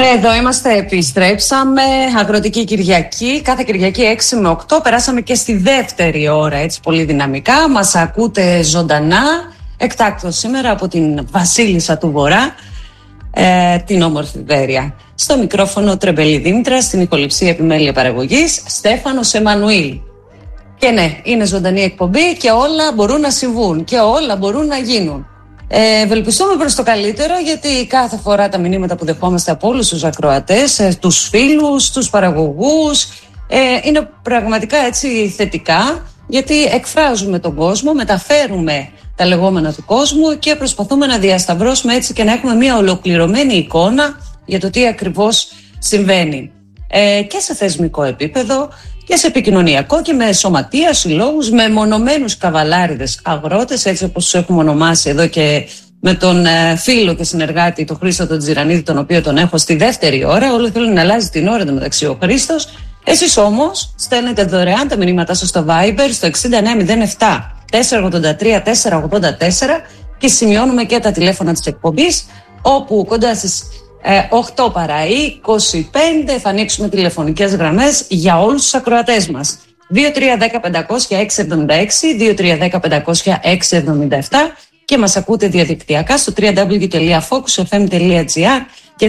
Εδώ είμαστε, επιστρέψαμε. Αγροτική Κυριακή. Κάθε Κυριακή 6 με 8. Περάσαμε και στη δεύτερη ώρα, έτσι πολύ δυναμικά. Μας ακούτε ζωντανά. Εκτάκτως σήμερα από την Βασίλισσα του Βορρά, την όμορφη Βέρεια. Στο μικρόφωνο Τρεμπελή Δήμητρα, στην ηχοληψία επιμέλεια παραγωγής Στέφανος Εμμανουήλ. Και ναι, είναι ζωντανή εκπομπή και όλα μπορούν να συμβούν και όλα μπορούν να γίνουν. Ευελπιστούμε προς το καλύτερο, γιατί κάθε φορά τα μηνύματα που δεχόμαστε από όλους τους ακροατές, τους φίλους, τους παραγωγούς, είναι πραγματικά έτσι θετικά, γιατί εκφράζουμε τον κόσμο, μεταφέρουμε τα λεγόμενα του κόσμου και προσπαθούμε να διασταυρώσουμε έτσι και να έχουμε μια ολοκληρωμένη εικόνα για το τι ακριβώς συμβαίνει. Και σε θεσμικό επίπεδο και σε επικοινωνιακό και με σωματεία, συλλόγους, με μονομένους καβαλάριδες αγρότες, έτσι όπως τους έχουμε ονομάσει εδώ και με τον φίλο και συνεργάτη τον Χρήστο τον Τζιρανίδη, τον οποίο τον έχω στη δεύτερη ώρα. Όλοι θέλουν να αλλάζει την ώρα μεταξύ ο Χρήστος. Εσείς όμως στέλνετε δωρεάν τα μηνύματά σας στο Viber στο 6907 483 484 και σημειώνουμε και τα τηλέφωνα της εκπομπής, όπου κοντά στις 8 παρά 25 θα ανοίξουμε τηλεφωνικές γραμμές για όλους τους ακροατές μας. 2310-500-676, 2310-500-677 και μας ακούτε διαδικτυακά στο www.focusfm.gr και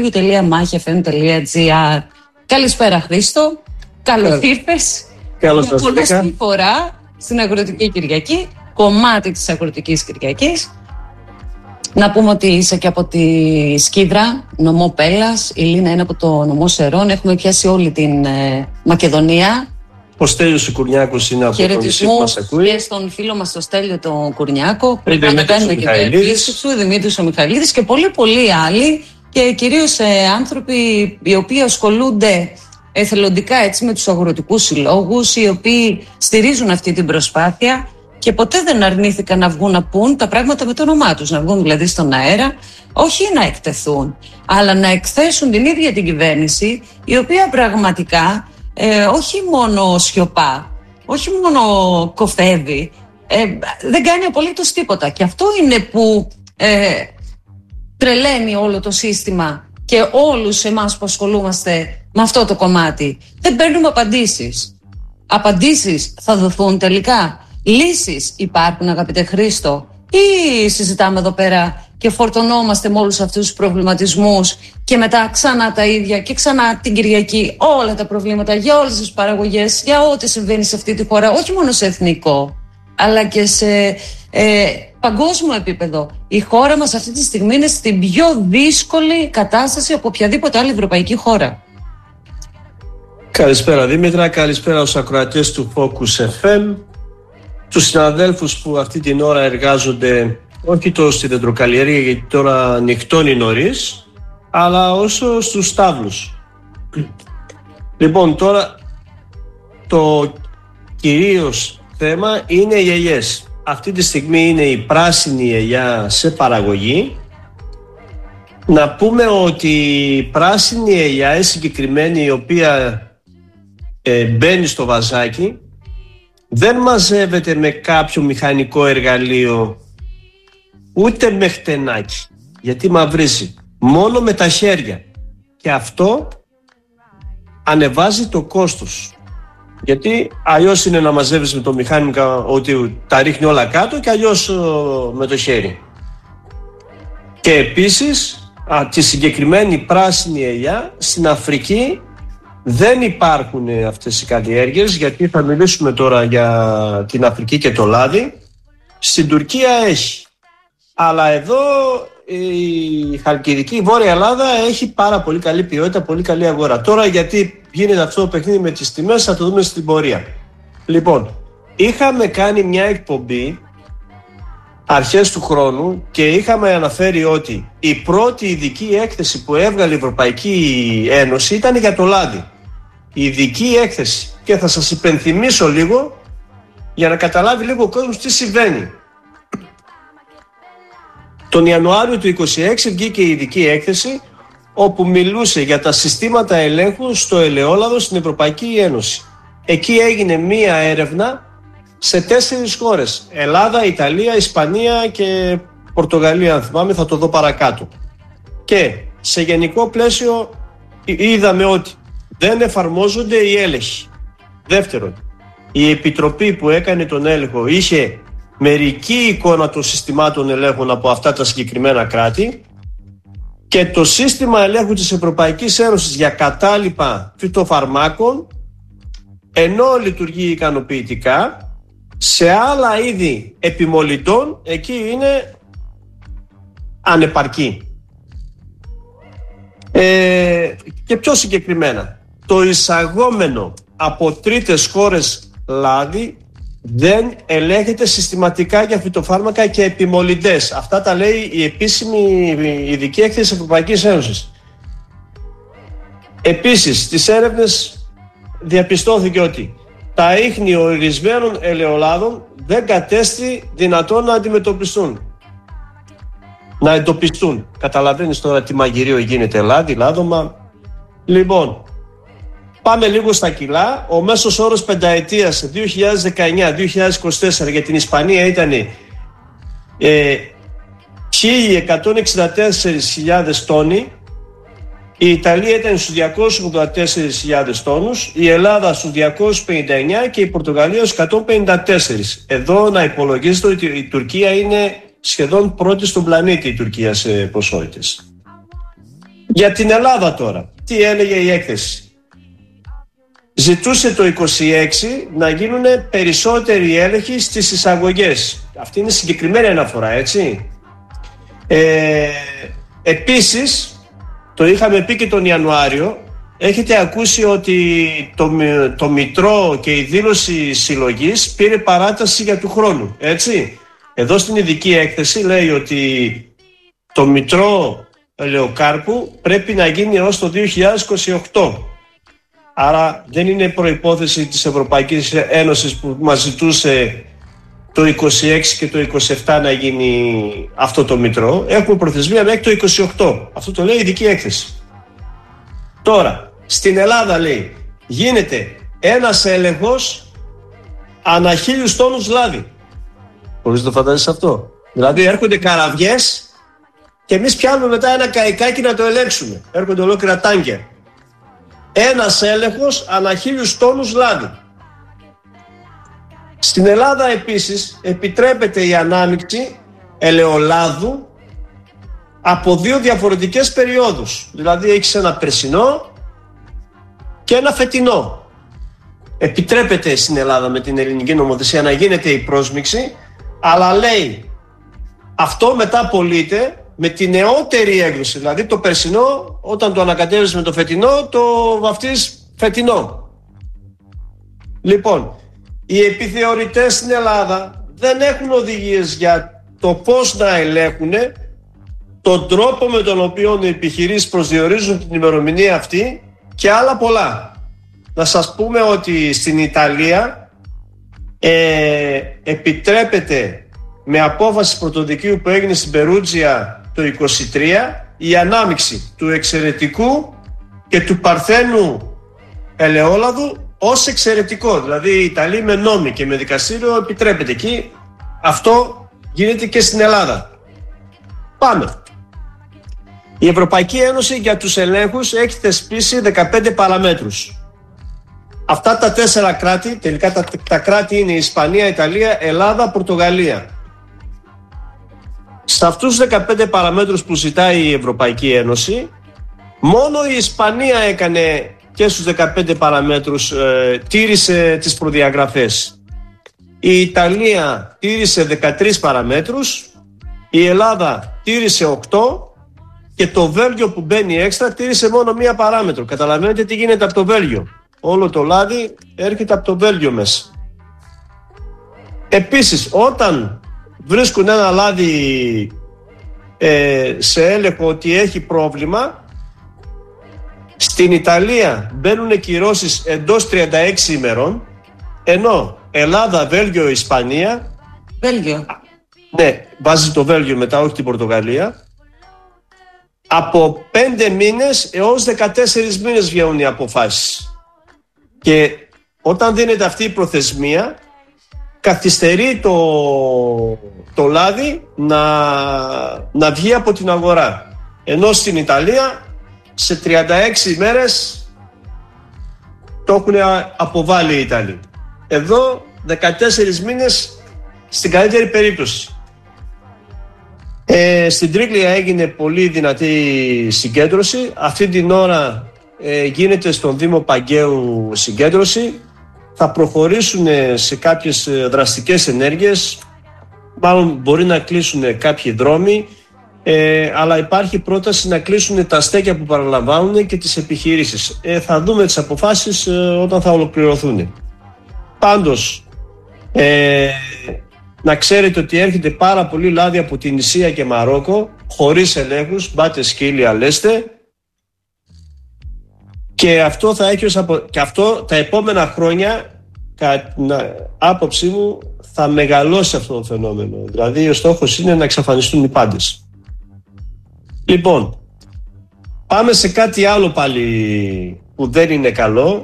www.mahfm.gr. Καλησπέρα Χρήστο, καλώς ήρθες. Καλώς σας βρήκα. Πολλή φορά στην Αγροτική Κυριακή, κομμάτι της Αγροτικής Κυριακής. Να πούμε ότι είσαι και από τη Σκύδρα, νομό Πέλλας, η Λίνα είναι από το νομό Σερών. Έχουμε πιάσει όλη την Μακεδονία. Ο Στέλιος ο Κουρνιάκος είναι από το νησί που μας ακούει. Και στον φίλο μας τον Στέλιο τον Κουρνιάκο. Πρέπει να κάνουμε και την επίσκεψη του, Δημήτρης ο Μιχαηλίδης και πολλοί άλλοι. Και κυρίως άνθρωποι οι οποίοι ασχολούνται εθελοντικά έτσι με τους αγροτικούς συλλόγους, οι οποίοι στηρίζουν αυτή την προσπάθεια. Και ποτέ δεν αρνήθηκαν να βγουν να πούν τα πράγματα με το όνομά τους. Να βγουν δηλαδή στον αέρα, όχι να εκτεθούν, αλλά να εκθέσουν την ίδια την κυβέρνηση, η οποία πραγματικά όχι μόνο σιωπά, όχι μόνο κοφεύει, δεν κάνει απολύτως τίποτα. Και αυτό είναι που τρελαίνει όλο το σύστημα και όλους εμάς που ασχολούμαστε με αυτό το κομμάτι. Δεν παίρνουμε απαντήσεις. Απαντήσεις θα δοθούν τελικά? Λύσεις υπάρχουν, αγαπητέ Χρήστο, ή συζητάμε εδώ πέρα και φορτωνόμαστε με όλους αυτούς τους προβληματισμούς και μετά ξανά τα ίδια και ξανά την Κυριακή όλα τα προβλήματα για όλες τις παραγωγές, για ό,τι συμβαίνει σε αυτή τη χώρα, όχι μόνο σε εθνικό αλλά και σε παγκόσμιο επίπεδο. Η χώρα μας αυτή τη στιγμή είναι στην πιο δύσκολη κατάσταση από οποιαδήποτε άλλη ευρωπαϊκή χώρα. Καλησπέρα Δήμητρα, καλησπέρα στους ακροατές του Focus FM, τους συναδέλφους που αυτή την ώρα εργάζονται όχι τόσο στη δεντροκαλλιέργεια, γιατί τώρα νυχτώνει νωρίς, αλλά όσο στους στάβλους. Λοιπόν, τώρα το κυρίως θέμα είναι οι ελιές. Αυτή τη στιγμή είναι η πράσινη ελιά σε παραγωγή. Να πούμε ότι η πράσινη ελιά, η συγκεκριμένη, η οποία μπαίνει στο βαζάκι, δεν μαζεύεται με κάποιο μηχανικό εργαλείο, ούτε με χτενάκι, γιατί μαυρίζει, μόνο με τα χέρια. Και αυτό ανεβάζει το κόστος, γιατί αλλιώς είναι να μαζεύεις με το μηχάνημα ότι τα ρίχνει όλα κάτω, και αλλιώς με το χέρι. Και επίσης τη συγκεκριμένη πράσινη ελιά στην Αφρική δεν υπάρχουν αυτές οι καλλιέργειες, γιατί θα μιλήσουμε τώρα για την Αφρική και το λάδι. Στην Τουρκία έχει, αλλά εδώ η Χαλκιδική, η Βόρεια Ελλάδα έχει πάρα πολύ καλή ποιότητα, πολύ καλή αγορά. Τώρα γιατί γίνεται αυτό το παιχνίδι με τις τιμές θα το δούμε στην πορεία. Λοιπόν, είχαμε κάνει μια εκπομπή αρχές του χρόνου και είχαμε αναφέρει ότι η πρώτη ειδική έκθεση που έβγαλε η Ευρωπαϊκή Ένωση ήταν για το λάδι. Η ειδική έκθεση. Και θα σας υπενθυμίσω λίγο για να καταλάβει λίγο ο κόσμος τι συμβαίνει. Τον Ιανουάριο του 2026 βγήκε η ειδική έκθεση, όπου μιλούσε για τα συστήματα ελέγχου στο ελαιόλαδο στην Ευρωπαϊκή Ένωση. Εκεί έγινε μία έρευνα σε 4 χώρες. Ελλάδα, Ιταλία, Ισπανία και Πορτογαλία, αν θυμάμαι, θα το δω παρακάτω. Και σε γενικό πλαίσιο είδαμε ότι δεν εφαρμόζονται οι έλεγχοι. Δεύτερον, η Επιτροπή που έκανε τον έλεγχο είχε μερική εικόνα των συστημάτων ελέγχων από αυτά τα συγκεκριμένα κράτη και το σύστημα ελέγχου της Ευρωπαϊκής Ένωσης για κατάλοιπα φυτοφαρμάκων, ενώ λειτουργεί ικανοποιητικά, σε άλλα είδη επιμολυντών εκεί είναι ανεπαρκή. Και πιο συγκεκριμένα, το εισαγόμενο από τρίτες χώρες λάδι δεν ελέγχεται συστηματικά για φυτοφάρμακα και επιμολυντές. Αυτά τα λέει η επίσημη ειδική έκθεση της Ευρωπαϊκής Ένωσης. Επίσης, στις έρευνες διαπιστώθηκε ότι τα ίχνη ορισμένων ελαιολάδων δεν κατέστη δυνατόν να αντιμετωπιστούν. Να εντοπιστούν. Καταλαβαίνεις τώρα τι μαγειρίο γίνεται, λάδι, λάδωμα. Λοιπόν, πάμε λίγο στα κιλά. Ο μέσος όρος πενταετίας 2019-2024 για την Ισπανία ήταν 1.164.000 τόνοι. Η Ιταλία ήταν στους 284.000 τόνους, η Ελλάδα στους 259 και η Πορτογαλία στους 154. Εδώ να υπολογίζετε ότι η Τουρκία είναι σχεδόν πρώτη στον πλανήτη, η Τουρκία, σε ποσότητες. Για την Ελλάδα τώρα, τι έλεγε η έκθεση? Ζητούσε το 26 να γίνουν περισσότεροι έλεγχοι στις εισαγωγές. Αυτή είναι συγκεκριμένη αναφορά, έτσι. Επίσης, το είχαμε πει και τον Ιανουάριο, έχετε ακούσει ότι το μητρό και η δήλωση συλλογής πήρε παράταση για του χρόνου, έτσι. Εδώ στην ειδική έκθεση λέει ότι το μητρό ελαιοκάρπου πρέπει να γίνει έως το 2028. Άρα δεν είναι προϋπόθεση της Ευρωπαϊκής Ένωσης που μας ζητούσε το 26 και το 27 να γίνει αυτό το μητρό. Έχουμε προθεσμία μέχρι το 28. Αυτό το λέει η ειδική έκθεση. Τώρα, στην Ελλάδα λέει, γίνεται ένας έλεγχος ανά 1.000 τόνους λάδι. Μπορείς να το φαντάζεσαι αυτό? Δηλαδή έρχονται καραβιές και εμείς πιάνουμε μετά ένα καϊκάκι να το ελέγξουμε. Έρχονται ολόκληρα τάγκερ. Ένας έλεγχος ανά 1.000 τόνους λάδι. Στην Ελλάδα επίσης επιτρέπεται η ανάμειξη ελαιολάδου από δύο διαφορετικές περιόδους. Δηλαδή έχεις ένα περσινό και ένα φετινό. Επιτρέπεται στην Ελλάδα με την ελληνική νομοθεσία να γίνεται η πρόσμιξη, αλλά λέει αυτό μετά πωλείται με τη νεότερη έκδοση. Δηλαδή το περσινό, όταν το ανακατεύεις με το φετινό, το βαφτείς φετινό. Λοιπόν, οι επιθεωρητές στην Ελλάδα δεν έχουν οδηγίες για το πώς να ελέγχουν τον τρόπο με τον οποίο οι επιχειρήσεις προσδιορίζουν την ημερομηνία αυτή και άλλα πολλά. Να σας πούμε ότι στην Ιταλία επιτρέπεται με απόφαση πρωτοδικείου που έγινε στην Περούτζια το 23 η ανάμειξη του εξαιρετικού και του παρθένου ελαιόλαδου ως εξαιρετικό. Δηλαδή οι Ιταλοί με νόμοι και με δικαστήριο επιτρέπεται εκεί. Αυτό γίνεται και στην Ελλάδα. Πάμε. Η Ευρωπαϊκή Ένωση για τους ελέγχους έχει θεσπίσει 15 παραμέτρους. Αυτά τα 4 κράτη, τελικά τα κράτη είναι η Ισπανία, Ιταλία, Ελλάδα, Πορτογαλία. Σε αυτούς τους 15 παραμέτρους που ζητάει η Ευρωπαϊκή Ένωση, μόνο η Ισπανία έκανε και στους 15 παραμέτρους τήρησε τις προδιαγραφές. Η Ιταλία τήρησε 13 παραμέτρους, η Ελλάδα τήρησε 8 και το Βέλγιο που μπαίνει έξτρα τήρησε μόνο μία παράμετρο. Καταλαβαίνετε τι γίνεται από το Βέλγιο. Όλο το λάδι έρχεται από το Βέλγιο μέσα. Επίσης, όταν βρίσκουν ένα λάδι σε έλεγχο ότι έχει πρόβλημα, στην Ιταλία μπαίνουν κυρώσεις εντός 36 ημερών, ενώ Ελλάδα, Βέλγιο, Ισπανία. Βέλγιο. Ναι, βάζει το Βέλγιο μετά, όχι την Πορτογαλία. Από 5 μήνες έως 14 μήνες βγαίνουν οι αποφάσεις. Και όταν δίνεται αυτή η προθεσμία, καθυστερεί το λάδι να βγει από την αγορά. Ενώ στην Ιταλία σε 36 ημέρες το έχουν αποβάλει οι Ιταλοί. Εδώ 14 μήνες στην καλύτερη περίπτωση. Στην Τρίγλια έγινε πολύ δυνατή συγκέντρωση. Αυτή την ώρα γίνεται στον Δήμο Παγκαίου συγκέντρωση. Θα προχωρήσουν σε κάποιες δραστικές ενέργειες. Μάλλον μπορεί να κλείσουν κάποιοι δρόμοι, αλλά υπάρχει πρόταση να κλείσουν τα στέκια που παραλαμβάνουν και τις επιχειρήσεις. Θα δούμε τις αποφάσεις όταν θα ολοκληρωθούν. Πάντως, να ξέρετε ότι έρχεται πάρα πολύ λάδι από την Ισία και Μαρόκο, χωρίς ελέγχους, μπάτε σκύλια λέστε, και αυτό θα έχει και αυτό τα επόμενα χρόνια, κατά την άποψή μου, θα μεγαλώσει αυτό το φαινόμενο. Δηλαδή ο στόχος είναι να εξαφανιστούν οι πάντες. Λοιπόν, πάμε σε κάτι άλλο πάλι που δεν είναι καλό.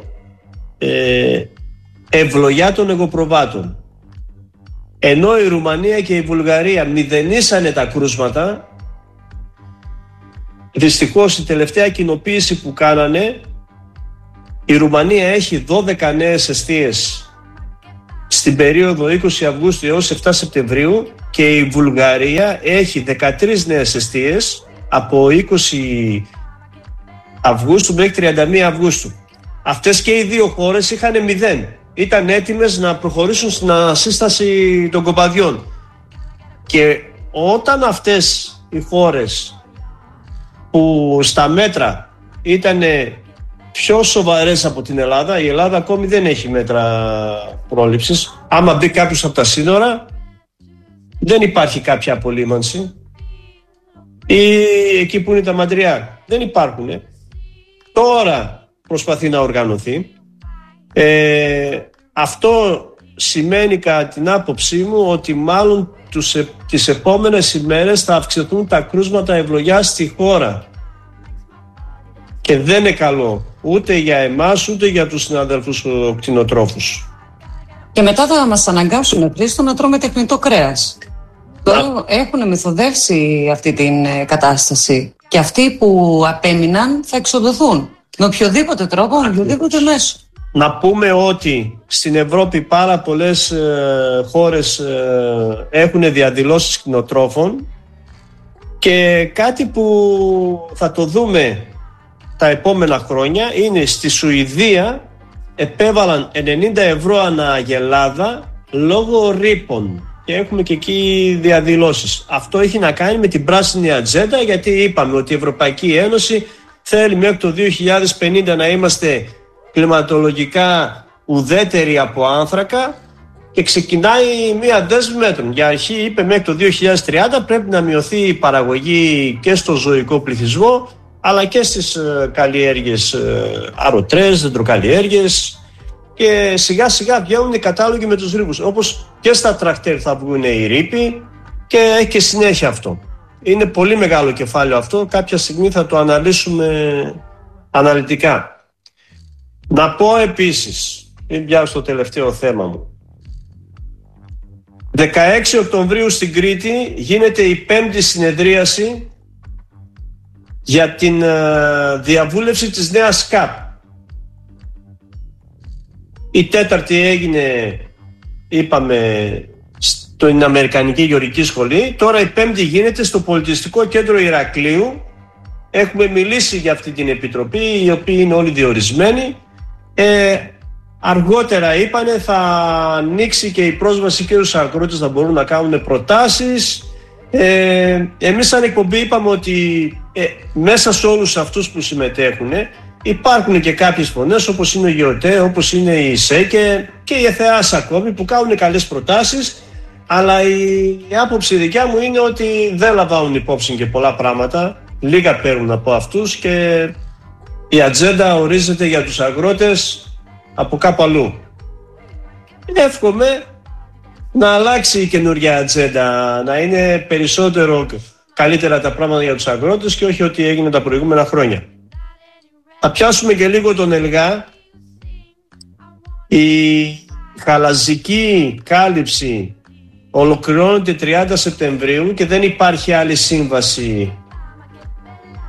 Ευλογιά των εγωπροβάτων. Ενώ η Ρουμανία και η Βουλγαρία μηδενίσανε τα κρούσματα, δυστυχώς η τελευταία κοινοποίηση που κάνανε, η Ρουμανία έχει 12 νέες εστίες στην περίοδο 20 Αυγούστου έως 7 Σεπτεμβρίου και η Βουλγαρία έχει 13 νέες εστίες από 20 Αυγούστου μέχρι 31 Αυγούστου. Αυτές και οι δύο χώρες είχαν 0. Ήταν έτοιμες να προχωρήσουν στην ανασύσταση των κοπαδιών. Και όταν αυτές οι χώρες που στα μέτρα ήταν πιο σοβαρές από την Ελλάδα, η Ελλάδα ακόμη δεν έχει μέτρα πρόληψης. Άμα μπει κάποιος από τα σύνορα, δεν υπάρχει κάποια απολύμανση. Ή εκεί που είναι τα μαντριά, δεν υπάρχουν. Τώρα προσπαθεί να οργανωθεί. Αυτό σημαίνει κατά την άποψή μου ότι μάλλον τις επόμενες ημέρες θα αυξηθούν τα κρούσματα ευλογιάς στη χώρα. Και δεν είναι καλό ούτε για εμάς ούτε για τους συναδέλφους κτηνοτρόφους. Και μετά θα μας αναγκάσουν, Χρήστο, να τρώμε τεχνητό κρέας. Τώρα έχουν μεθοδεύσει αυτή την κατάσταση και αυτοί που απέμειναν θα εξοδοθούν με οποιοδήποτε τρόπο, με οποιοδήποτε μέσο. Να πούμε ότι στην Ευρώπη πάρα πολλές χώρες έχουν διαδηλώσεις κτηνοτρόφων και κάτι που θα το δούμε τα επόμενα χρόνια είναι στη Σουηδία επέβαλαν 90 ευρώ ανά αγελάδα λόγω ρήπων και έχουμε και εκεί διαδηλώσεις. Αυτό έχει να κάνει με την πράσινη ατζέντα, γιατί είπαμε ότι η Ευρωπαϊκή Ένωση θέλει μέχρι το 2050 να είμαστε κλιματολογικά ουδέτεροι από άνθρακα και ξεκινάει μία δέσμη μέτρων. Για αρχή είπε μέχρι το 2030 πρέπει να μειωθεί η παραγωγή και στο ζωικό πληθυσμό αλλά και στις καλλιέργειες αρωτρές, δεντροκαλλιέργειες, και σιγά σιγά βγαίνουν οι κατάλογοι με τους ρήπους. Όπως και στα τρακτέρ θα βγουν οι ρήποι και έχει και συνέχεια αυτό. Είναι πολύ μεγάλο κεφάλαιο αυτό, κάποια στιγμή θα το αναλύσουμε αναλυτικά. Να πω επίσης, μην πιάσω το τελευταίο θέμα μου, 16 Οκτωβρίου στην Κρήτη γίνεται η 5η συνεδρίαση για την διαβούλευση της νέας ΚΑΠ. Η 4η έγινε, είπαμε, στην Αμερικανική Γεωργική Σχολή. Τώρα η 5η γίνεται στο Πολιτιστικό Κέντρο Ηρακλείου. Έχουμε μιλήσει για αυτή την επιτροπή, οι οποίοι είναι όλοι διορισμένοι. Αργότερα είπανε θα ανοίξει και η πρόσβαση και στους αγρότες να μπορούν να κάνουν προτάσεις. Εμείς σαν εκπομπή είπαμε ότι μέσα σε όλους αυτούς που συμμετέχουν υπάρχουν και κάποιες φωνές, όπως είναι ο ΓΕΟΤΕ, όπως είναι η ΣΕΚΕ και η ΕΘΕΑΣ ακόμη, που κάνουν καλές προτάσεις, αλλά η άποψη δικιά μου είναι ότι δεν λαμβάνουν υπόψη και πολλά πράγματα, λίγα παίρνουν από αυτούς και η ατζέντα ορίζεται για τους αγρότες από κάπου αλλού. Εύχομαι να αλλάξει η καινούργια ατζέντα, να είναι περισσότερο καλύτερα τα πράγματα για τους αγρότες και όχι ό,τι έγινε τα προηγούμενα χρόνια. Θα πιάσουμε και λίγο τον ΕΛΓΑ. Η χαλαζική κάλυψη ολοκληρώνεται 30 Σεπτεμβρίου και δεν υπάρχει άλλη σύμβαση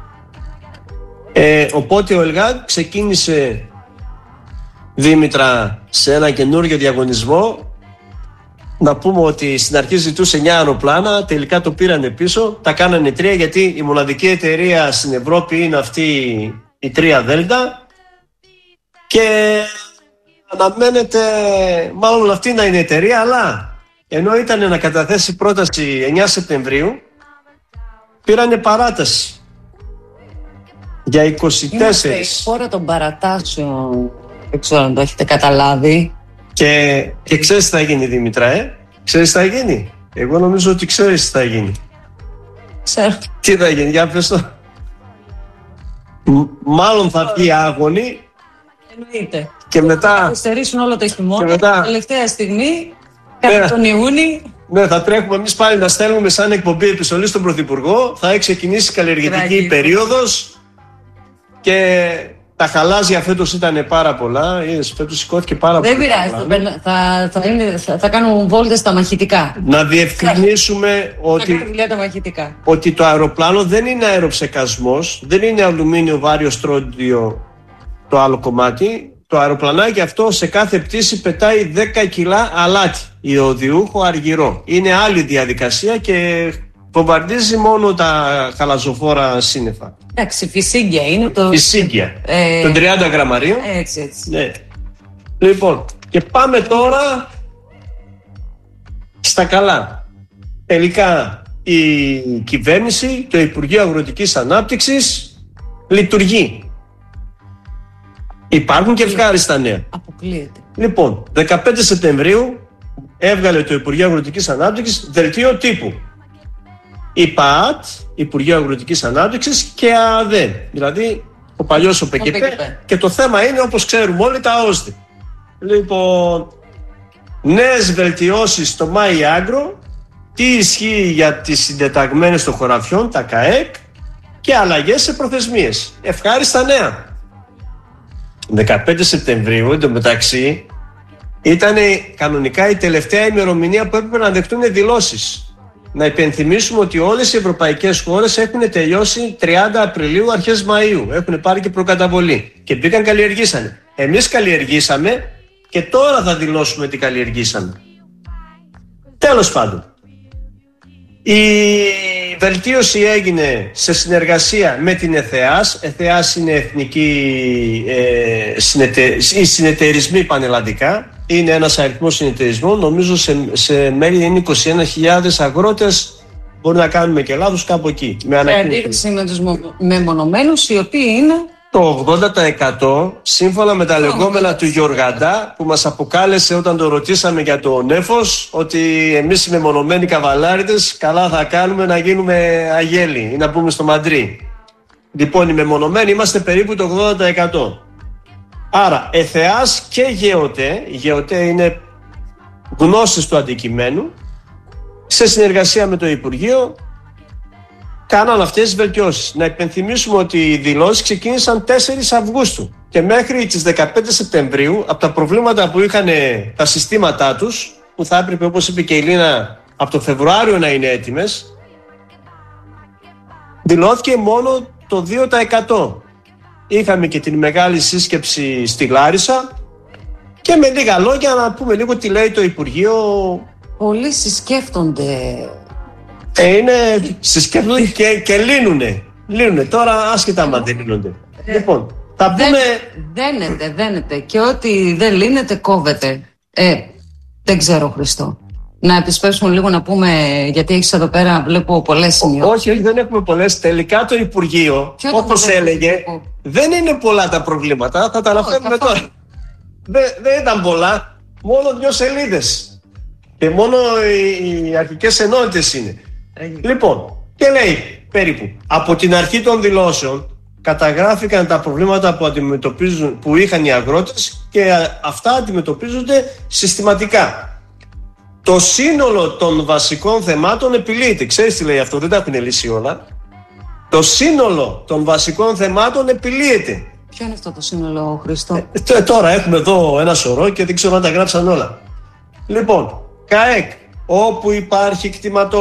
Οπότε ο ΕΛΓΑ ξεκίνησε, Δήμητρα, σε ένα καινούργιο διαγωνισμό. Να πούμε ότι στην αρχή ζητούσε 9 αεροπλάνα, τελικά το πήρανε πίσω, τα κάνανε 3, γιατί η μοναδική εταιρεία στην Ευρώπη είναι αυτή η 3 Δέλτα, και αναμένεται μάλλον αυτή να είναι η εταιρεία, αλλά ενώ ήταν να καταθέσει πρόταση 9 Σεπτεμβρίου, πήρανε παράταση για 24. Είμαστε η χώρα των παρατάσεων, δεν ξέρω αν το έχετε καταλάβει. Και ξέρεις τι θα γίνει, Δήμητρα, Ξέρεις τι θα γίνει? Εγώ νομίζω ότι ξέρεις τι θα γίνει. Ξέρω. Τι θα γίνει, για πες το. Μάλλον θα βγει άγωνη. Εννοείται. Και μετά θα στερήσουν όλο το χειμώνα. Μετά, τελευταία στιγμή, κατά τον Ιούνι. Ναι, θα τρέχουμε εμείς πάλι να στέλνουμε σαν εκπομπή επιστολή στον Πρωθυπουργό. Θα έχει ξεκινήσει καλλιεργητική περίοδος. Και τα χαλάζια φέτος ήταν πάρα πολλά. Φέτος σηκώθηκε πάρα πολύ. Δεν πειράζει. Θα κάνουν βόλτες στα μαχητικά. Να διευκρινίσουμε ότι το αεροπλάνο δεν είναι αεροψεκασμός, δεν είναι αλουμίνιο, βάριο, στρόντιο το άλλο κομμάτι. Το αεροπλανάκι αυτό σε κάθε πτήση πετάει 10 κιλά αλάτι, ιωδιούχο αργυρό. Είναι άλλη διαδικασία και βομβαρδίζει μόνο τα χαλαζοφόρα σύννεφα. Εντάξει, φυσίγγια είναι το. Φυσίγγια. Των 30 γραμμαρίων. Έτσι. Ναι. Λοιπόν, και πάμε τώρα στα καλά. Τελικά η κυβέρνηση, το Υπουργείο Αγροτικής Ανάπτυξης λειτουργεί. Υπάρχουν και ευχάριστα νέα. Αποκλείεται. Λοιπόν, 15 Σεπτεμβρίου έβγαλε το Υπουργείο Αγροτικής Ανάπτυξης δελτίο τύπου. Η ΠΑΑΤ, Υπουργείο Αγροτικής Ανάπτυξης, και ΑΔΕ, δηλαδή ο παλιός ο ΠΚΠ. Και το θέμα είναι, όπως ξέρουμε όλοι, τα ΟΣΔΗ. Λοιπόν, νέες βελτιώσεις στο ΜΑΙ Άγκρο, τι ισχύει για τις συντεταγμένες των χωραφιών, τα ΚΑΕΚ, και αλλαγές σε προθεσμίες. Ευχάριστα νέα. 15 Σεπτεμβρίου, εντωμεταξύ, ήταν κανονικά η τελευταία ημερομηνία που έπρεπε να δεχτούν δηλώσεις. Να υπενθυμίσουμε ότι όλες οι ευρωπαϊκές χώρες έχουν τελειώσει 30 Απριλίου, αρχές Μαΐου. Έχουν πάρει και προκαταβολή. Και μπήκαν, καλλιεργήσανε. Εμείς καλλιεργήσαμε και τώρα θα δηλώσουμε τι καλλιεργήσαμε. Τέλος πάντων. Η βελτίωση έγινε σε συνεργασία με την ΕΘΕΑΣ. ΕΘΕΑΣ είναι οι συνεταιρισμοί πανελλαδικά. Είναι ένας αριθμός συνεταιρισμών. Νομίζω σε μέλη είναι 21.000 αγρότες. Μπορεί να κάνουμε και λάθος κάπου εκεί. Σε αντίθεση με τους μεμονωμένους, οι οποίοι είναι το 80% σύμφωνα με τα λεγόμενα του Γιωργαντά, που μας αποκάλεσε όταν το ρωτήσαμε για το νέφος, ότι εμείς οι μεμονωμένοι καβαλάριδες καλά θα κάνουμε να γίνουμε αγέλοι ή να πούμε στο Μαντρί. Λοιπόν, οι μεμονωμένοι είμαστε περίπου το 80%. Άρα, ΕΘΕΑΣ και ΓΕΟΤΕ, η ΓΕΟΤΕ είναι γνώσεις του αντικειμένου, σε συνεργασία με το Υπουργείο, κάναν αυτές τις βελτιώσεις. Να υπενθυμίσουμε ότι οι δηλώσεις ξεκίνησαν 4 Αυγούστου και μέχρι τις 15 Σεπτεμβρίου, από τα προβλήματα που είχαν τα συστήματά τους, που θα έπρεπε, όπως είπε και η Λίνα, από το Φεβρουάριο να είναι έτοιμες, δηλώθηκε μόνο το 2%. Είχαμε και την μεγάλη σύσκεψη στη Λάρισα και με λίγα λόγια να πούμε λίγο τι λέει το Υπουργείο. Πολλοί συσκέφτονται. Συσκέφτονται και λύνουνε. Τώρα άσχετα άμα δεν λύνονται. Λοιπόν, θα πούμε. Δένεται και ό,τι δεν λύνεται κόβεται. Δεν ξέρω, Χριστό. Να επισπεύσουμε λίγο να πούμε, γιατί έχεις εδώ πέρα, βλέπω πολλές σημειώσεις. Όχι, δεν έχουμε πολλές. Τελικά το Υπουργείο, όπως έλεγε, δεν είναι πολλά τα προβλήματα. Θα τα αναφέρουμε τώρα. Δεν ήταν πολλά, μόνο 2 σελίδες. Και μόνο οι αρχικές ενότητες είναι. Λοιπόν, και λέει περίπου, από την αρχή των δηλώσεων καταγράφηκαν τα προβλήματα που είχαν οι αγρότες και αυτά αντιμετωπίζονται συστηματικά. Το σύνολο των βασικών θεμάτων επιλύεται. Ξέρεις τι λέει αυτό, δεν τα έχουν λύσει όλα. Το σύνολο των βασικών θεμάτων επιλύεται. Ποιο είναι αυτό το σύνολο, Χριστό? Τώρα έχουμε εδώ ένα σωρό και δεν ξέρω αν τα γράψαν όλα. Λοιπόν, ΚΑΕΚ, όπου υπάρχει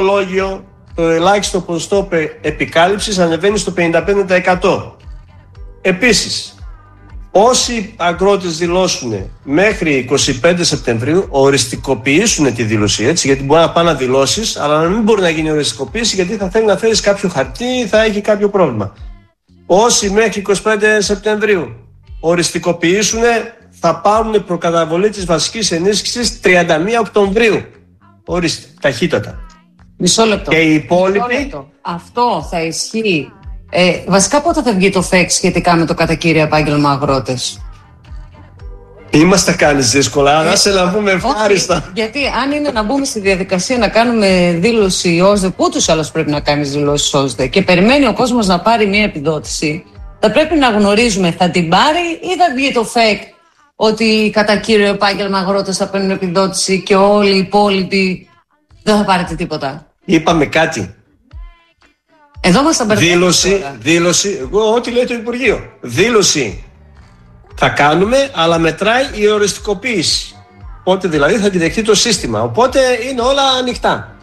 κτηματολόγιο, το ελάχιστο ποσοστό επικάλυψης ανεβαίνει στο 55%. Επίσης, όσοι αγρότες δηλώσουν μέχρι 25 Σεπτεμβρίου, οριστικοποιήσουν τη δήλωση, έτσι, γιατί μπορεί να πάνε να δηλώσεις, αλλά να μην μπορεί να γίνει οριστικοποίηση, γιατί θα θέλει να φέρεις κάποιο χαρτί ή θα έχει κάποιο πρόβλημα. Όσοι μέχρι 25 Σεπτεμβρίου οριστικοποιήσουν, θα πάρουν προκαταβολή της βασικής ενίσχυσης 31 Οκτωβρίου. Ορίστε, ταχύτατα. Μισό λεπτό. Και οι υπόλοιποι. Αυτό θα ισχύει. Βασικά πότε θα βγει το ΦΕΚ σχετικά με το κατά κύριο επάγγελμα αγρότες? Είμαστε κάνεις δύσκολα, να σε να πούμε ευχάριστα. Γιατί αν είναι να μπούμε στη διαδικασία να κάνουμε δήλωση ΟΣΔΕ, που ούτως άλλως πρέπει να κάνεις δήλωση ΟΣΔΕ, και περιμένει ο κόσμος να πάρει μια επιδότηση, θα πρέπει να γνωρίζουμε θα την πάρει ή θα βγει το ΦΕΚ ότι κατά κύριο επάγγελμα αγρότες θα παίρνουν επιδότηση και όλοι οι υπόλοιποι δεν θα πάρετε τίποτα. Είπαμε κάτι. Εδώ μας θα δήλωση, εγώ ό,τι λέει το Υπουργείο. Δήλωση θα κάνουμε, αλλά μετράει η οριστικοποίηση. Οπότε δηλαδή θα τη δεχτεί το σύστημα. Οπότε είναι όλα ανοιχτά.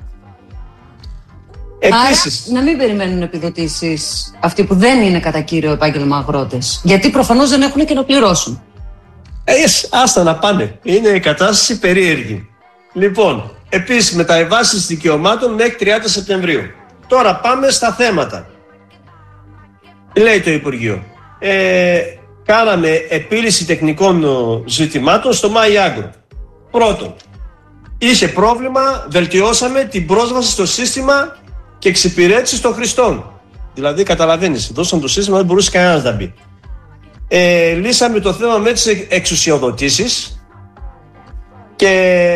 Επίσης, άρα να μην περιμένουν επιδοτήσεις αυτοί που δεν είναι κατά κύριο επάγγελμα αγρότες. Γιατί προφανώς δεν έχουν και να πληρώσουν. Άστα να πάνε. Είναι η κατάσταση περίεργη. Λοιπόν, επίσης μεταβάσεις δικαιωμάτων μέχρι 30 Σεπτεμβρίου. Τώρα πάμε στα θέματα. Λέει το Υπουργείο. Κάναμε επίλυση τεχνικών ζητημάτων στο MyAgro. Πρώτον, είχε πρόβλημα, βελτιώσαμε την πρόσβαση στο σύστημα και εξυπηρέτηση των χρηστών. Δηλαδή, καταλαβαίνεις, δώσαν το σύστημα, δεν μπορούσε κανένας να μπει. Λύσαμε το θέμα με τις εξουσιοδοτήσεις και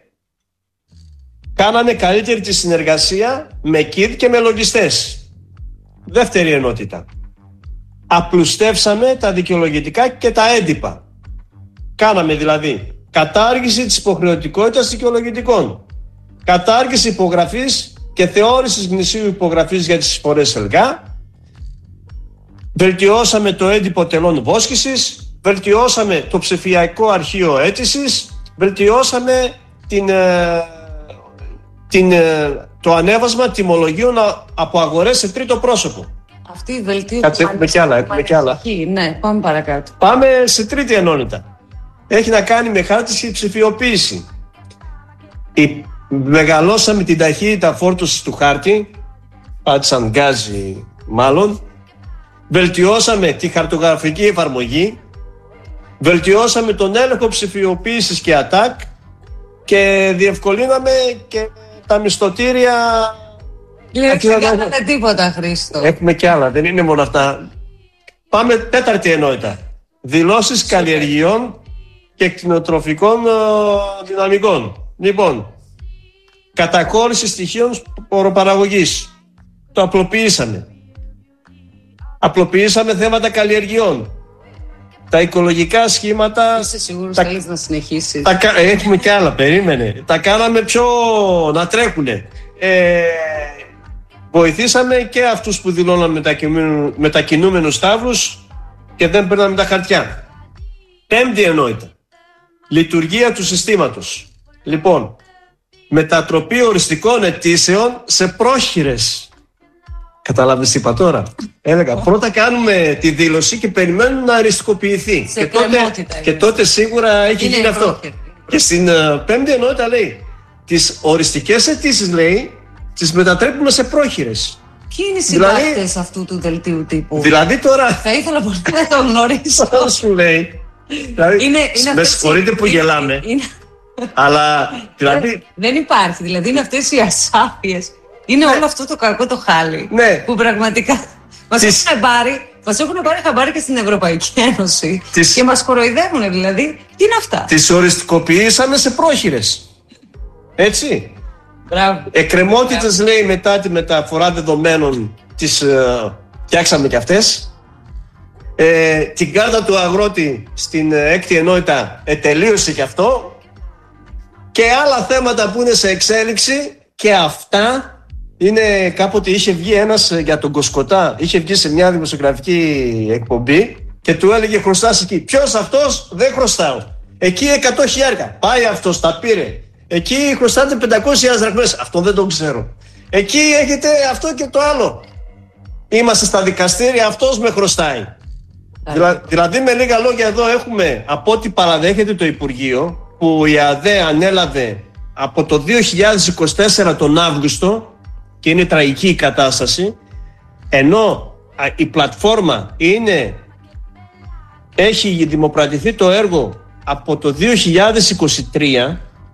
κάναμε καλύτερη τη συνεργασία με ΚΙΔ και με λογιστές. Δεύτερη ενότητα. Απλουστεύσαμε τα δικαιολογητικά και τα έντυπα. Κάναμε δηλαδή κατάργηση της υποχρεωτικότητας δικαιολογητικών, κατάργηση υπογραφής και θεώρησης γνησίου υπογραφής για τις εισφορές ΕΛΓΑ, βελτιώσαμε το έντυπο τελών βόσκησης, βελτιώσαμε το ψηφιακό αρχείο αίτησης, βελτιώσαμε το ανέβασμα τιμολογίων από αγορές σε τρίτο πρόσωπο. Αυτή η βελτίωση. Κάτσε, έχουμε κι άλλα. Ναι, πάμε παρακάτω. Πάμε σε τρίτη ενότητα. Έχει να κάνει με χάρτιση και ψηφιοποίηση. Μεγαλώσαμε την ταχύτητα φόρτωσης του χάρτη, πάτησαν γκάζι μάλλον. Βελτιώσαμε τη χαρτογραφική εφαρμογή. Βελτιώσαμε τον έλεγχο ψηφιοποίησης και ΑΤΑΚ και διευκολύναμε και τα μισθωτήρια. Δεν κάναμε τίποτα, Χρήστο. Έχουμε κι άλλα, δεν είναι μόνο αυτά. Πάμε τέταρτη ενότητα. Δηλώσεις καλλιεργειών και κτηνοτροφικών δυναμικών. Λοιπόν, καταχώρηση στοιχείων ποροπαραγωγής. Το απλοποιήσαμε. Απλοποιήσαμε θέματα καλλιεργειών. Τα οικολογικά σχήματα. Είσαι σίγουρος θέλεις να συνεχίσεις? Έχουμε κι άλλα, περίμενε. Τα κάναμε πιο να τρέχουνε. Βοηθήσαμε και αυτούς που δηλώναν μετακινούμενους σταύρους και δεν παίρναμε τα χαρτιά. Πέμπτη ενότητα. Λειτουργία του συστήματος. Λοιπόν, μετατροπή οριστικών αιτήσεων σε πρόχειρες. Καταλάβεις τι είπα τώρα? Έλεγα πρώτα κάνουμε τη δήλωση και περιμένουμε να οριστικοποιηθεί. Και τότε σίγουρα έχει γίνει αυτό. Και στην πέμπτη ενότητα λέει τις οριστικές αιτήσεις, λέει, τις μετατρέπουμε σε πρόχειρες. Ποιοι είναι οι συντάκτες αυτού του δελτίου τύπου? Δηλαδή τώρα. Θα ήθελα πολύ να το γνωρίσω. Σου λέει. Δηλαδή, με συγχωρείτε που γελάμε. Αλλά δηλαδή. Δεν υπάρχει. Δηλαδή είναι αυτές οι ασάφειες. Είναι όλο αυτό το κακό το χάλι. Ναι. Που πραγματικά μας έχουν πάρει χαμπάρι και στην Ευρωπαϊκή Ένωση. Και μας κοροϊδεύουν δηλαδή. Τι είναι αυτά? Τις οριστικοποιήσαμε σε πρόχειρες. Έτσι. Μπράβο. Εκκρεμότητες, λέει, μετά τη μεταφορά δεδομένων τις φτιάξαμε και αυτές. Την κάρτα του αγρότη στην έκτη ενότητα τελείωσε και αυτό. Και άλλα θέματα που είναι σε εξέλιξη και αυτά είναι. Κάποτε είχε βγει ένας για τον Κοσκοτά, είχε βγει σε μια δημοσιογραφική εκπομπή και του έλεγε χρωστάς εκεί. Ποιος αυτός? Δεν χρωστάω. Εκεί 100.000. Πάει αυτός, τα πήρε. Εκεί χρωστάτε 500.000 δραχμές. Αυτό δεν το ξέρω. Εκεί έχετε αυτό και το άλλο. Είμαστε στα δικαστήρια, αυτός με χρωστάει. Δηλαδή με λίγα λόγια εδώ έχουμε, από ό,τι παραδέχεται το Υπουργείο, που η ΑΔΕ ανέλαβε από το 2024 τον Αύγουστο και είναι τραγική η κατάσταση, ενώ η πλατφόρμα έχει δημοπρατηθεί το έργο από το 2023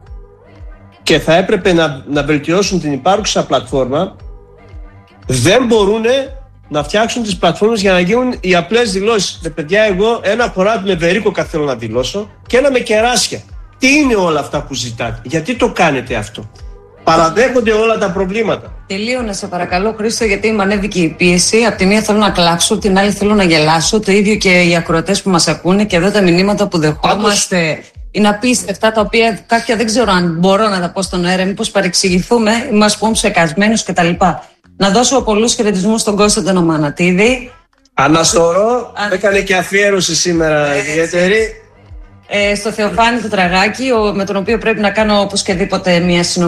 και θα έπρεπε να βελτιώσουν την υπάρχουσα πλατφόρμα, δεν μπορούν να φτιάξουν τις πλατφόρμες για να γίνουν οι απλές δηλώσεις. Παιδιά, εγώ ένα χωράφι με βερίκοκα θέλω να δηλώσω και ένα με κεράσια. Τι είναι όλα αυτά που ζητάτε? Γιατί το κάνετε αυτό? Παραδέχονται όλα τα προβλήματα. Τελείωνε, σε παρακαλώ, Χρήστο, γιατί με ανέβηκε η πίεση. Απ' τη μία θέλω να κλάψω, την άλλη θέλω να γελάσω. Το ίδιο και οι ακροατές που μας ακούνε, και εδώ τα μηνύματα που δεχόμαστε είναι απίστευτα, τα οποία κάποια δεν ξέρω αν μπορώ να τα πω στον αέρα, μήπως παρεξηγηθούμε, μας πούν ψεκασμένους κτλ. Να δώσω πολλούς χαιρετισμούς στον Κώστα τον Ομανατίδη. Αναστορώ, έκανε και αφιέρωση σήμερα ιδιαίτερη. Στο Θεοφάνη του Τραγάκη, με τον οποίο πρέπει να κάνω οπωσδήποτε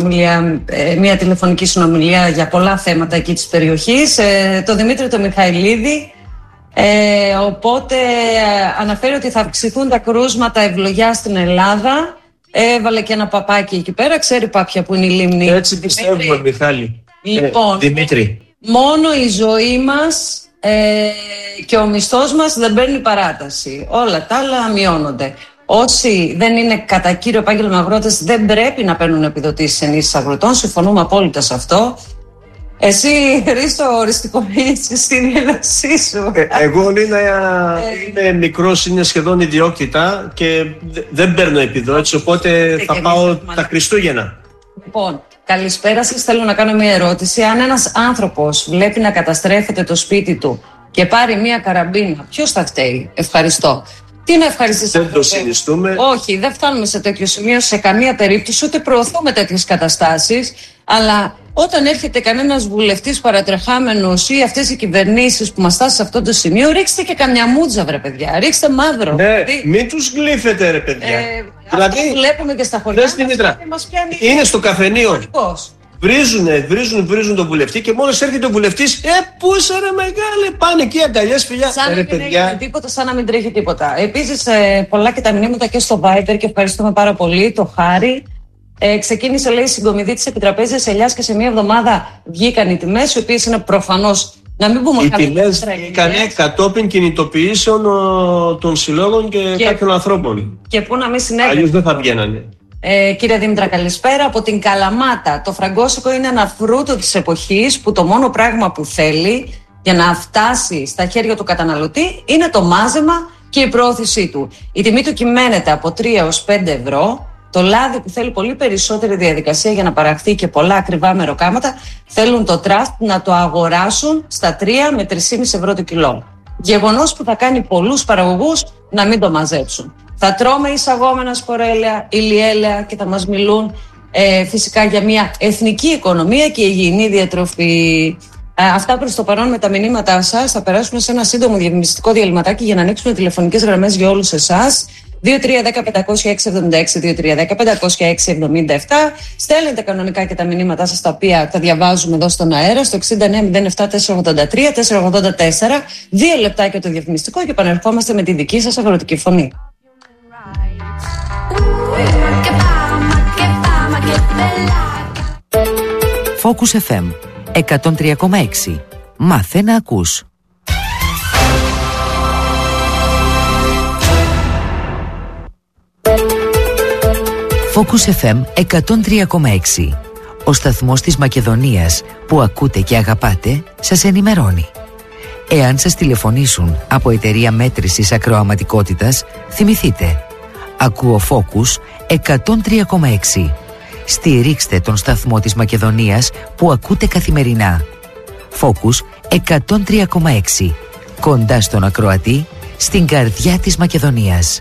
μια τηλεφωνική συνομιλία για πολλά θέματα εκεί της περιοχής. Το Δημήτρη το Μιχαηλίδη. Οπότε αναφέρει ότι θα αυξηθούν τα κρούσματα ευλογιά στην Ελλάδα. Έβαλε και ένα παπάκι εκεί πέρα. Ξέρει πάπια που είναι η λίμνη. Έτσι πιστεύουμε, Μιχάλη. Λοιπόν, Δημήτρη, μόνο η ζωή μας και ο μισθός μας δεν παίρνει παράταση. Όλα τα άλλα μειώνονται. Όσοι δεν είναι κατά κύριο επάγγελμα αγρότες δεν πρέπει να παίρνουν επιδοτήσεις ενίσχυσης αγροτών. Συμφωνούμε απόλυτα σε αυτό. Εσύ, Χρήστο, οριστικοποιήσεις την δήλωσή σου. Εγώ, Λίνα, είμαι μικρός, είναι σχεδόν ιδιόκτητα και δεν παίρνω επιδότηση, οπότε θα πάω τα Χριστούγεννα. Λοιπόν, καλησπέρα σας. Θέλω να κάνω μια ερώτηση. Αν ένας άνθρωπος βλέπει να καταστρέφεται το σπίτι του και πάρει μια καραμπίνα, ποιος θα φταίει? Ευχαριστώ. Τι να ευχαριστήσω. Δεν το συνιστούμε. Όχι, δεν φτάνουμε σε τέτοιο σημείο σε καμία περίπτωση, ούτε προωθούμε τέτοιες καταστάσεις. Αλλά όταν έρχεται κανένας βουλευτής παρατρεχάμενος ή αυτές οι κυβερνήσεις που μας φτάσουν σε αυτό το σημείο, ρίξτε και καμιά μούτζα, βρε παιδιά. Ρίξτε μαύρο. Ναι, μην τους γλύφετε, ρε παιδιά. Δηλαδή, αυτό βλέπουμε και στα χωριά μας πιάνει. Είναι στο καφενείο. Βρίζουν τον βουλευτή και μόλις έρχεται ο βουλευτής, πού είσαι ρε μεγάλε, πάνε εκεί αγκαλιές, φιλιά. Σαν να μην τρέχει τίποτα, σαν να μην τρέχει τίποτα. Επίσης, πολλά και τα μηνύματα και στο Viber και ευχαριστούμε πάρα πολύ. Το Χάρη ξεκίνησε, λέει, η συγκομιδή της επιτραπέζιας ελιάς και σε μία εβδομάδα βγήκαν οι τιμές, οι οποίες είναι προφανώς, να μην πούμε οι τιμές βγήκαν κατόπιν κινητοποιήσεων των συλλόγων και κάποιων ανθρώπων. Και πού να μην συνέβη. Αλλιώς δεν θα βγαίνανε. Κύριε Δήμητρα, καλησπέρα από την Καλαμάτα. Το φραγκόσικο είναι ένα φρούτο της εποχής που το μόνο πράγμα που θέλει για να φτάσει στα χέρια του καταναλωτή είναι το μάζεμα και η προώθησή του. Η τιμή του κυμαίνεται από 3 έως 5 ευρώ. Το λάδι, που θέλει πολύ περισσότερη διαδικασία για να παραχθεί και πολλά ακριβά μεροκάματα, θέλουν το τραστ να το αγοράσουν στα 3 με 3,5 ευρώ το κιλό. Γεγονός που θα κάνει πολλούς παραγωγούς να μην το μαζέψουν. Θα τρώμε εισαγόμενα σπορέλαια, ηλιέλαια και θα μας μιλούν φυσικά για μια εθνική οικονομία και υγιεινή διατροφή. Αυτά προς το παρόν με τα μηνύματά σας. Θα περάσουμε σε ένα σύντομο διαφημιστικό διαλυματάκι για να ανοίξουμε τηλεφωνικές γραμμές για όλους εσάς. 2310-506-76, 2310-506-77. Στέλνετε κανονικά και τα μηνύματά σας, τα οποία τα διαβάζουμε εδώ στον αέρα, στο 6907-483-484. 2 λεπτάκια το διαφημιστικό και επανερχόμαστε με τη δική σας αγροτική φωνή. Focus FM 103,6. Μάθε να ακούς. Focus FM 103,6. Ο σταθμός της Μακεδονίας που ακούτε και αγαπάτε σας ενημερώνει. Εάν σας τηλεφωνήσουν από εταιρεία μέτρησης ακροαματικότητας, θυμηθείτε. Ακούω Focus 103,6. Στηρίξτε τον σταθμό της Μακεδονίας που ακούτε καθημερινά. Focus 103,6. Κοντά στον ακροατή, στην καρδιά της Μακεδονίας.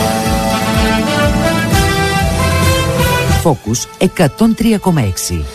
Focus 103,6.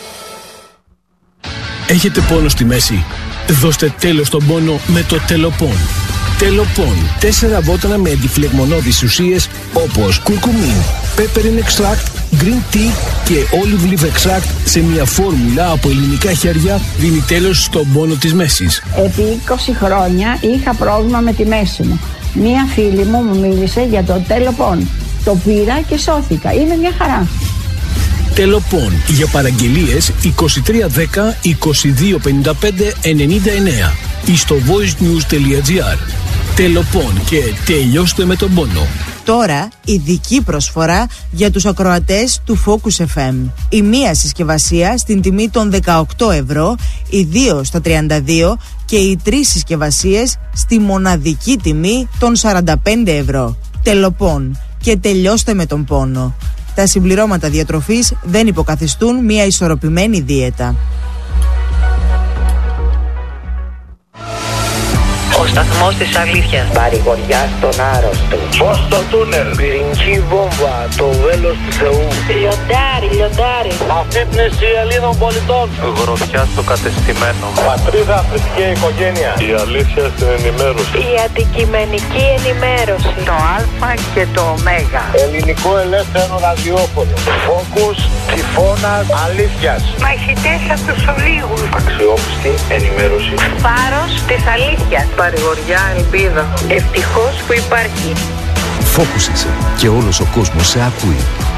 Έχετε πόνο στη μέση? Δώστε τέλος στον πόνο με το Τελοπών. Τελοπών. 4 βότανα με αντιφλεγμονώδεις ουσίες όπως κουρκουμίν, peppermint extract, green tea και olive leaf extract σε μια φόρμουλα από ελληνικά χέρια δίνει τέλος στον πόνο της μέσης. Επί 20 χρόνια είχα πρόβλημα με τη μέση μου. Μία φίλη μου μίλησε για το Τελοπών. Το πήρα και σώθηκα. Είναι μια χαρά. Τελοπών. Για παραγγελίες 2310 2255 99 ή στο voicenews.gr. Τελοπών και τελειώστε με τον πόνο. Τώρα ειδική προσφορά για τους ακροατές του Focus FM. Η μία συσκευασία στην τιμή των 18 ευρώ, οι δύο στα 32 και οι τρεις συσκευασίες στη μοναδική τιμή των 45 ευρώ. Τελοπών και τελειώστε με τον πόνο. Τα συμπληρώματα διατροφής δεν υποκαθιστούν μια ισορροπημένη δίαιτα. Ο σταθμός της αλήθειας. Παρηγοριά στον άρρωστο. Φως στο τούνελ. Πυρηνική βόμβα. Το βέλος του Θεού. Λιοντάρι. Αφύπνιση Ελλήνων πολιτών. Γροθιά στο κατεστημένο. Πατρίδα, θρησκεία, οικογένεια. Η αλήθεια στην ενημέρωση. Η αντικειμενική ενημέρωση. Το Α και το Ω. Ελληνικό ελεύθερο ραδιόφωνο. Φόκους, τυφώνας, αλήθειας. Μαχητές από τους ολίγους. Αξιόπιστη ενημέρωση. Φάρος της αλήθειας. Παρηγοριά, ελπίδα. Ευτυχώς που υπάρχει. Focus FM και όλος ο κόσμος σε ακούει.